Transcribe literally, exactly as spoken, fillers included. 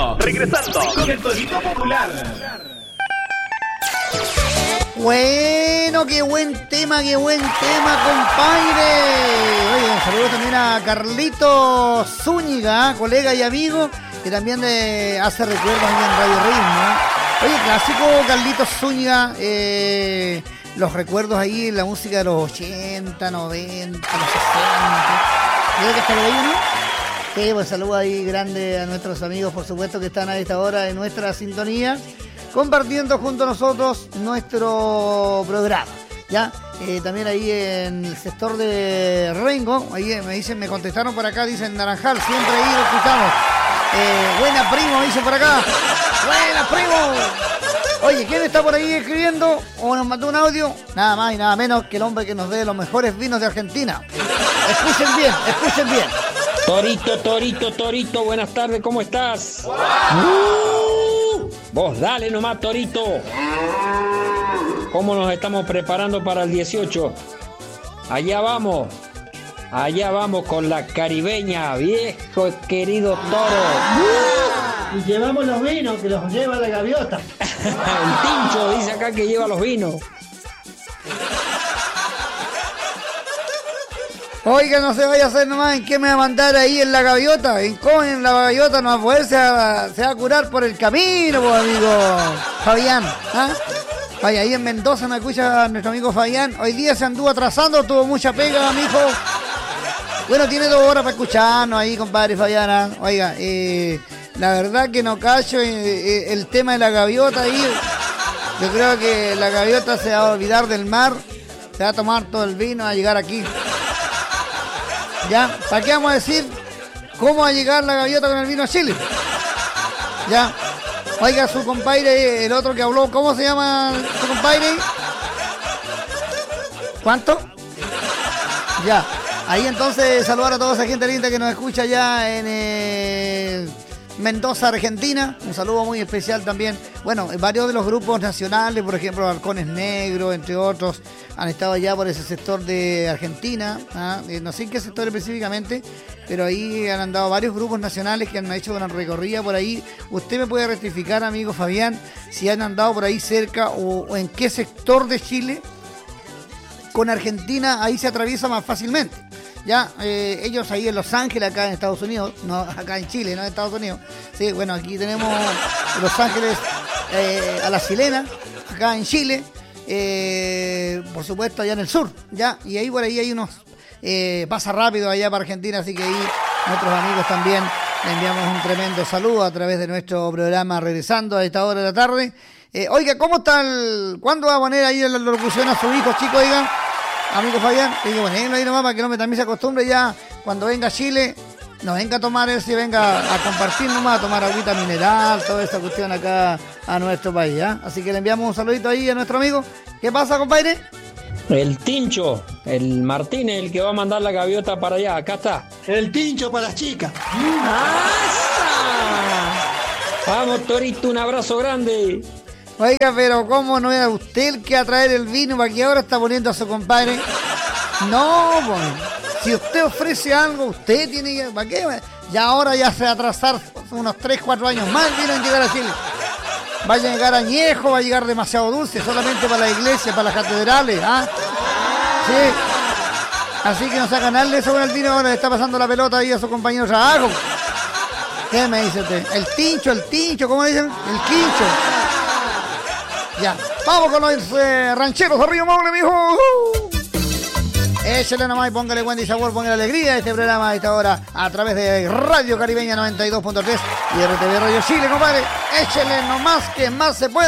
Regresando, regresando con el tonito popular. Bueno, qué buen tema, qué buen tema, compadre. Oye, un saludo también a Carlito Zúñiga, colega y amigo, que también eh, hace recuerdos ahí en Radio Ritmo. Oye, clásico Carlito Zúñiga, eh, los recuerdos ahí en la música de los ochenta, noventa, los sesenta. ¿Creo que está por ahí, no? Sí, pues saludo ahí grande a nuestros amigos, por supuesto, que están a esta hora en nuestra sintonía, compartiendo junto a nosotros nuestro programa, ¿ya? Eh, también ahí en el sector de Rengo, ahí me dicen, me contestaron por acá, dicen Naranjal, siempre ahí lo escuchamos. Eh, buena primo, me dicen por acá. Buena primo. Oye, ¿quién está por ahí escribiendo o nos mandó un audio? Nada más y nada menos que el hombre que nos dé los mejores vinos de Argentina. Escuchen bien, escuchen bien. Torito, Torito, Torito, buenas tardes, ¿cómo estás? Uh, vos dale nomás, Torito. ¿Cómo nos estamos preparando para el dieciocho? Allá vamos, allá vamos con la caribeña, viejo querido toro. Uh, y llevamos los vinos, que los lleva la gaviota. El Tincho dice acá que lleva los vinos. Oiga, no se vaya a hacer nomás, ¿en qué me va a mandar ahí en la gaviota? ¿En cómo en la gaviota no va a poder? Se va, se va a curar por el camino, pues, amigo Fabián. ¿Ah? Vaya, ahí en Mendoza me escucha nuestro amigo Fabián. Hoy día se anduvo atrasando, tuvo mucha pega, mijo. Bueno, tiene dos horas para escucharnos ahí, compadre Fabián. ¿eh? Oiga, eh, la verdad que no cacho eh, eh, el tema de la gaviota ahí. Yo creo que la gaviota se va a olvidar del mar, se va a tomar todo el vino a llegar aquí. ¿Ya? ¿Para qué vamos a decir cómo va a llegar la gaviota con el vino a Chile? ¿Ya? Oiga, su compadre, el otro que habló, ¿cómo se llama su compadre? ¿Cuánto? Ya. Ahí entonces saludar a toda esa gente linda que nos escucha ya en eh, Mendoza, Argentina. Un saludo muy especial también. Bueno, varios de los grupos nacionales, por ejemplo, Halcones Negros, entre otros, han estado allá por ese sector de Argentina. ¿ah? Eh, no sé en qué sector específicamente, pero ahí han andado varios grupos nacionales que han hecho una recorrida por ahí. Usted me puede rectificar, amigo Fabián, si han andado por ahí cerca o, o en qué sector de Chile con Argentina ahí se atraviesa más fácilmente. Ya, eh, ellos ahí en Los Ángeles, acá en Estados Unidos, no acá en Chile, no en Estados Unidos. Sí, bueno, aquí tenemos Los Ángeles eh, a la chilena, acá en Chile, eh, por supuesto allá en el sur, ya, y ahí por ahí hay unos eh, pasa rápido allá para Argentina, así que ahí nuestros amigos también le enviamos un tremendo saludo a través de nuestro programa Regresando a esta hora de la tarde. Eh, oiga, ¿cómo está el, cuándo va a poner ahí la locución a su hijo, chicos, oiga? Amigo Fabián, le digo, bueno, ahí nomás para que no me también se acostumbre ya cuando venga a Chile, no venga a tomar eso y venga a compartir nomás, a tomar agüita mineral, toda esa cuestión acá a nuestro país, ¿eh? Así que le enviamos un saludito ahí a nuestro amigo. ¿Qué pasa, compadre? El Tincho, el Martínez, el que va a mandar la gaviota para allá, acá está. El Tincho para las chicas. ¡Asa! Vamos, Torito, un abrazo grande. Oiga, pero ¿cómo no era usted el que va a traer el vino para que ahora está poniendo a su compadre? No, pues, si usted ofrece algo, usted tiene que... ¿Para qué? Ya ahora ya se va a atrasar unos tres, cuatro años más el vino en llegar a Chile. Va a llegar añejo, va a llegar demasiado dulce, solamente para la iglesia, para las catedrales, ¿ah? Sí. Así que no se haga nada de eso con el vino, ahora le está pasando la pelota ahí a su compañero de trabajo. ¿Qué me dice usted? El tincho, el tincho, ¿cómo dicen? El quincho. Ya, vamos con los eh, rancheros de Río Maule, mijo. Uh. Échale nomás y póngale buen y sabor, póngale alegría a este programa a esta hora a través de Radio Caribeña noventa y dos punto tres y R T V Radio Chile, compadre. Échale nomás que más se puede.